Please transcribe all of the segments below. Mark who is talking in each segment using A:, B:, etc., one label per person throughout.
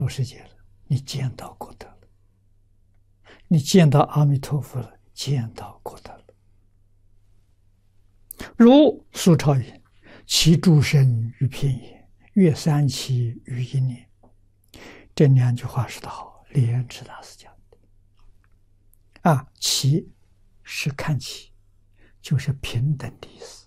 A: 世界了，你见到功德了，你见到阿弥陀佛了，见到功德了。如苏超云：“其诸生于片野，越三期于一年。”这两句话说得好，莲池大师讲的。其是看齐，就是平等的意思。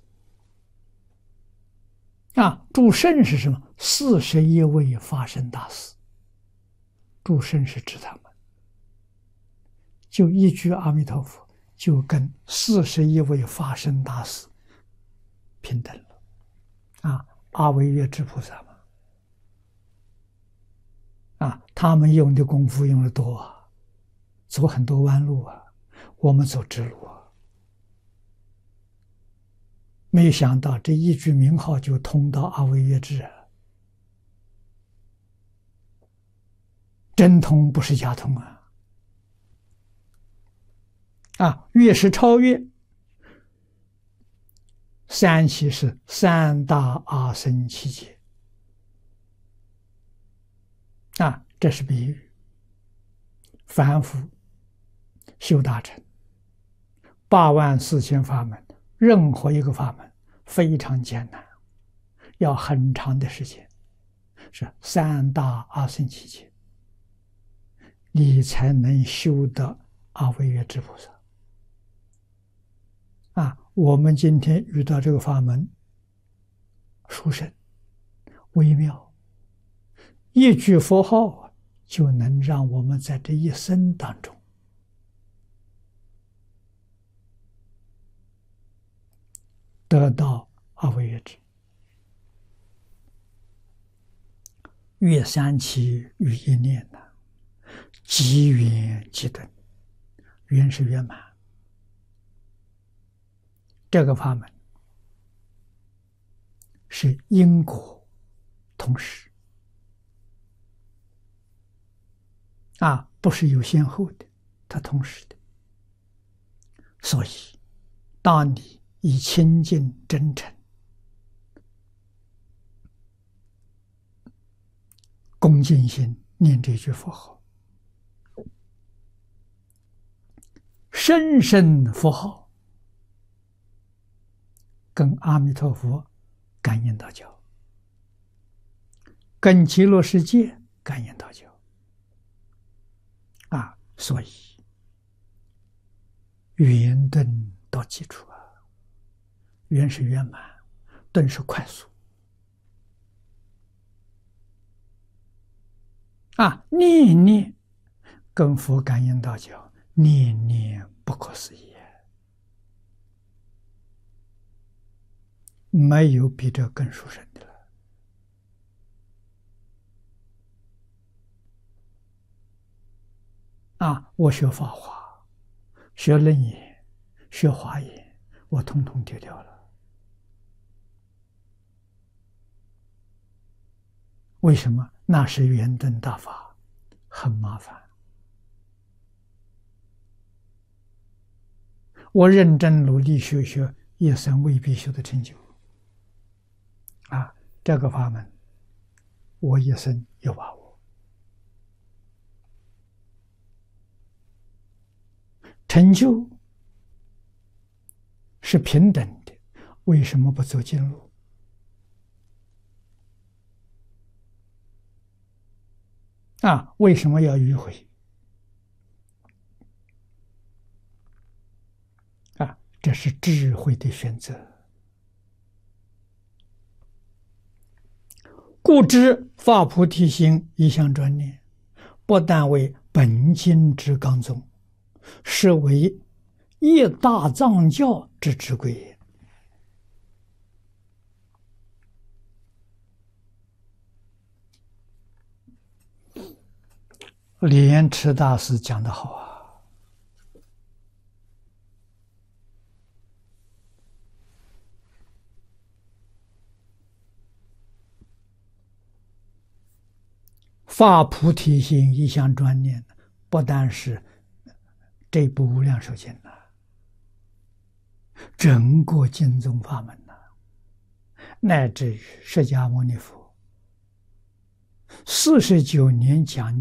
A: 诸圣是什么？41位法身大士。诸圣是指他们，就一句阿弥陀佛，就跟41位法身大士平等了。阿惟越致菩萨嘛，他们用的功夫用的多走很多弯路我们走直路没想到这一句名号就通到阿惟越致真通不是假通越是超越。三期是三大阿僧祇劫这是比喻。凡夫修大乘84000法门，任何一个法门非常艰难，要很长的时间，是三大阿僧祇劫，你才能修得阿惟越致菩萨。我们今天遇到这个法门，殊胜微妙，一句佛号就能让我们在这一生当中得到阿惟越致。越三期于一念极圆极顿，圆是圆满。这个法门是因果同时不是有先后的，它同时的。所以当你以清净真诚恭敬心念这句佛号，深深佛号跟阿弥陀佛感应道交，跟极乐世界感应道交所以圆顿到基础圆是圆满，顿是快速念念跟佛感应道交，念念不可思议，没有比这更殊胜的了。我学法华，学楞严，学华严，我统统丢掉了。为什么？那是圆顿大法，很麻烦。我认真努力学，一生未必修得成就。这个法门，我一生有把握。成就是平等的，为什么不走近路？为什么要迂回？这是智慧的选择。故知发菩提心，一向专念，不但为本经之纲宗，是为一大藏教之之贵也。莲池大师讲得好发菩提心，一向专念，不但是这部无量寿经整个经宗法门乃至于释迦牟尼佛 49年讲